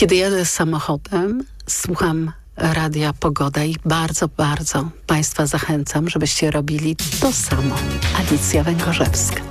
Kiedy jadę samochodem, słucham Radia Pogoda i bardzo, bardzo Państwa zachęcam, żebyście robili to samo. Alicja Węgorzewska.